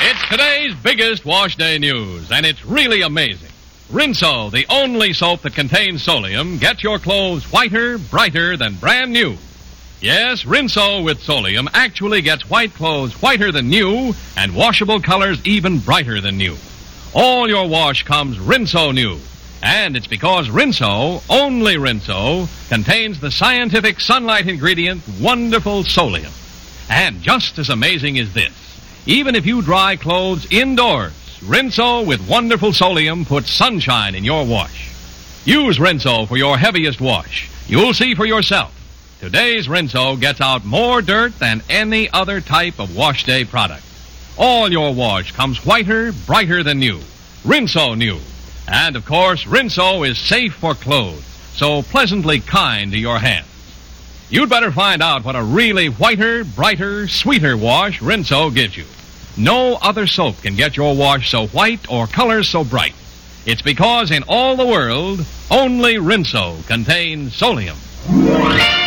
It's today's biggest wash day news, and it's really amazing. Rinso, the only soap that contains Solium, gets your clothes whiter, brighter than brand new. Yes, Rinso with Solium actually gets white clothes whiter than new and washable colors even brighter than new. All your wash comes Rinso new. And it's because Rinso, only Rinso, contains the scientific sunlight ingredient wonderful Solium. And just as amazing is this. Even if you dry clothes indoors, Rinso with wonderful Solium puts sunshine in your wash. Use Rinso for your heaviest wash. You'll see for yourself. Today's Rinso gets out more dirt than any other type of wash day product. All your wash comes whiter, brighter than new. Rinso new. And, of course, Rinso is safe for clothes, so pleasantly kind to your hands. You'd better find out what a really whiter, brighter, sweeter wash Rinso gives you. No other soap can get your wash so white or colors so bright. It's because in all the world, only Rinso contains Solium.